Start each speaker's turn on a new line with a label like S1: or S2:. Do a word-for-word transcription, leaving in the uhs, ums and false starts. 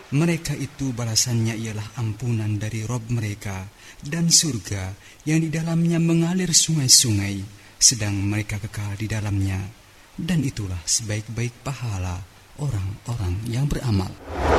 S1: Mereka itu balasannya ialah ampunan dari Rob mereka dan surga yang di dalamnya mengalir sungai-sungai, sedang mereka kekal di dalamnya. Dan itulah sebaik-baik pahala orang-orang yang beramal.